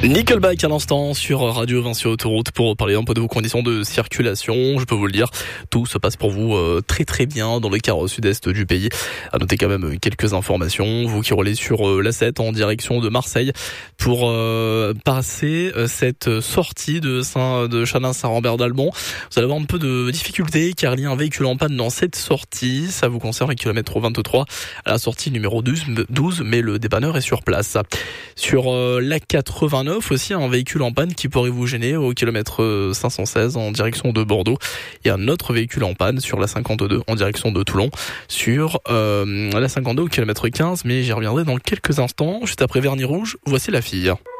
Nickelback à l'instant sur Radio Vinci Autoroute pour parler un peu de vos conditions de circulation. Je peux vous le dire, tout se passe pour vous très très bien dans le quart sud-est du pays. À noter quand même quelques informations. Vous qui roulez sur l'A7 en direction de Marseille pour passer cette sortie de Châlin-Saint-Rambert d'Albon. Vous allez avoir un peu de difficulté car il y a un véhicule en panne dans cette sortie. Ça vous concerne kilomètre 23 à la sortie numéro 12, mais le dépanneur est sur place. Sur la 89 aussi, un véhicule en panne qui pourrait vous gêner au kilomètre 516 en direction de Bordeaux. Il y a un autre véhicule en panne sur la 52 en direction de Toulon. Sur la 52 au kilomètre 15, mais j'y reviendrai dans quelques instants. Juste après Vernis Rouge, voici La Fille.